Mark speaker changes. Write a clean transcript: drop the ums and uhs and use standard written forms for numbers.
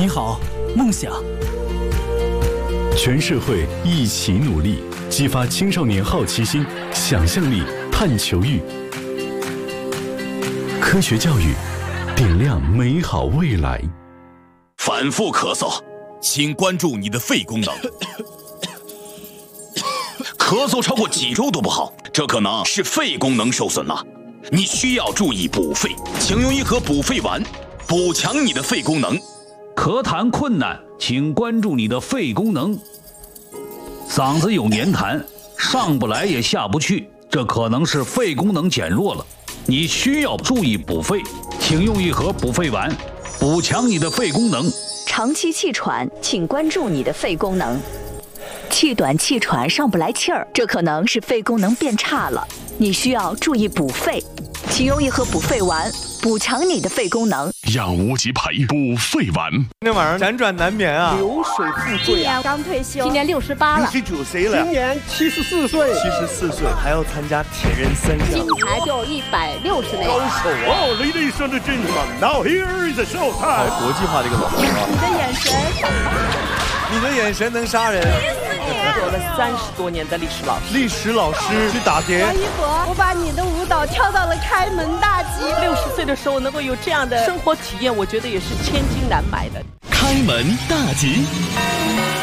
Speaker 1: 你好，梦想。
Speaker 2: 全社会一起努力，激发青少年好奇心、想象力、探求欲。科学教育，点亮美好未来。
Speaker 3: 反复咳嗽，请关注你的肺功能。咳嗽超过几周都不好，这可能是肺功能受损了。你需要注意补肺，请用一盒补肺丸，补强你的肺功能。
Speaker 4: 咳痰困难，请关注你的肺功能。嗓子有黏痰，上不来也下不去，这可能是肺功能减弱了。你需要注意补肺，请用一盒补肺丸，补强你的肺功能。
Speaker 5: 长期气喘，请关注你的肺功能。气短气喘上不来气儿，这可能是肺功能变差了，你需要注意补肺，请用一盒补肺丸，补强你的肺功能。
Speaker 6: 养无极培补肺丸。
Speaker 7: 今天晚上辗转难眠啊，
Speaker 8: 流水富贵啊，
Speaker 9: 刚退休，今年68了
Speaker 7: ，69岁了，
Speaker 8: 今年74岁
Speaker 7: ，74岁还要参加铁人三项，
Speaker 9: 金牌就160枚。
Speaker 8: 高手啊 ，Ladies and gentlemen, now here is the show time。
Speaker 7: 国际化的一个老师啊，
Speaker 9: 你的眼神，
Speaker 7: 你的眼神能杀人。
Speaker 8: 做了30多年的历史
Speaker 7: 老师去打碟。
Speaker 9: 王一博，我把你的舞蹈跳到了开门大吉。
Speaker 8: 60岁的时候能够有这样的生活体验，我觉得也是千金难买的。
Speaker 6: 开门大吉。